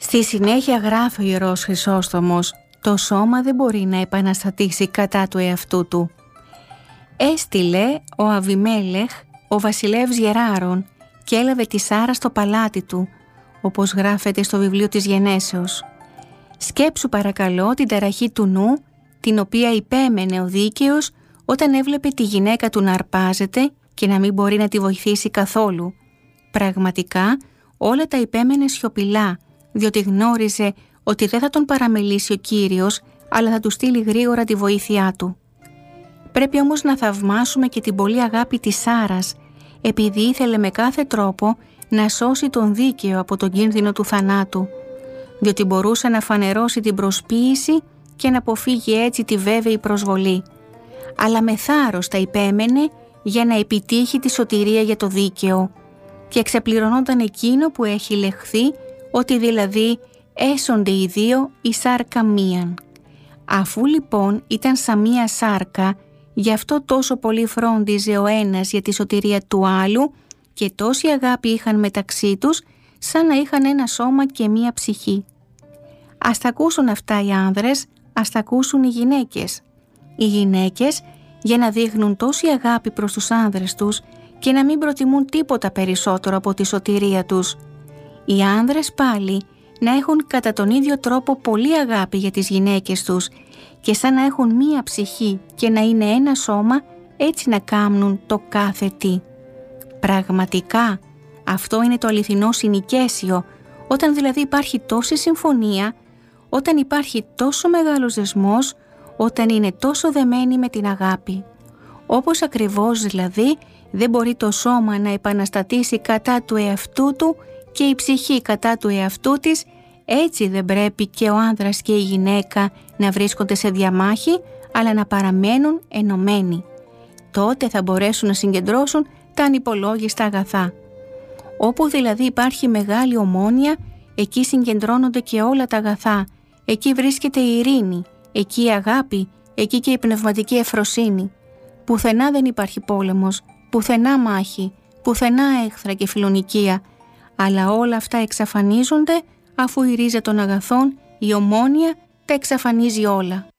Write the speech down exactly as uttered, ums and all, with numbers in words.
Στη συνέχεια γράφει ο Ιερός Χρυσόστομος: το σώμα δεν μπορεί να επαναστατήσει κατά του εαυτού του. Έστειλε ο Αβιμέλεχ, ο βασιλεύς Γεράρων, και έλαβε τη Σάρα στο παλάτι του, όπως γράφεται στο βιβλίο της Γενέσεως. Σκέψου παρακαλώ την ταραχή του νου, την οποία υπέμενε ο δίκαιος όταν έβλεπε τη γυναίκα του να αρπάζεται και να μην μπορεί να τη βοηθήσει καθόλου. Πραγματικά όλα τα υπέμενε σιωπηλά, διότι γνώριζε ότι δεν θα τον παραμελήσει ο Κύριος, αλλά θα του στείλει γρήγορα τη βοήθειά του. Πρέπει όμως να θαυμάσουμε και την πολύ αγάπη της Σάρας, επειδή ήθελε με κάθε τρόπο να σώσει τον δίκαιο από τον κίνδυνο του θανάτου, διότι μπορούσε να φανερώσει την προσποίηση και να αποφύγει έτσι τη βέβαιη προσβολή. Αλλά με θάρρος τα υπέμενε για να επιτύχει τη σωτηρία για το δίκαιο, και εξεπληρωνόταν εκείνο που έχει λεχθεί, ότι δηλαδή έσονται οι δύο η σάρκα μίαν. Αφού λοιπόν ήταν σαν μία σάρκα, γι' αυτό τόσο πολύ φρόντιζε ο ένας για τη σωτηρία του άλλου και τόση αγάπη είχαν μεταξύ τους, σαν να είχαν ένα σώμα και μία ψυχή. Ας τα ακούσουν αυτά οι άνδρες, ας τα ακούσουν οι γυναίκες. Οι γυναίκες, για να δείχνουν τόση αγάπη προς τους άνδρες τους και να μην προτιμούν τίποτα περισσότερο από τη σωτηρία τους. Οι άνδρες πάλι να έχουν κατά τον ίδιο τρόπο πολύ αγάπη για τις γυναίκες τους και σαν να έχουν μία ψυχή και να είναι ένα σώμα, έτσι να κάνουν το κάθε τι. Πραγματικά αυτό είναι το αληθινό συνοικέσιο, όταν δηλαδή υπάρχει τόση συμφωνία, όταν υπάρχει τόσο μεγάλος δεσμός, όταν είναι τόσο δεμένοι με την αγάπη. Όπως ακριβώς δηλαδή δεν μπορεί το σώμα να επαναστατήσει κατά του εαυτού του και η ψυχή κατά του εαυτού της, έτσι δεν πρέπει και ο άνδρας και η γυναίκα να βρίσκονται σε διαμάχη, αλλά να παραμένουν ενωμένοι. Τότε θα μπορέσουν να συγκεντρώσουν τα ανυπολόγιστα αγαθά. Όπου δηλαδή υπάρχει μεγάλη ομόνοια, εκεί συγκεντρώνονται και όλα τα αγαθά. Εκεί βρίσκεται η ειρήνη, εκεί η αγάπη, εκεί και η πνευματική ευφροσύνη. Πουθενά δεν υπάρχει πόλεμος, πουθενά μάχη, πουθενά έχθρα και φιλονικία, αλλά όλα αυτά εξαφανίζονται αφού η ρίζα των αγαθών, η ομόνοια, τα εξαφανίζει όλα.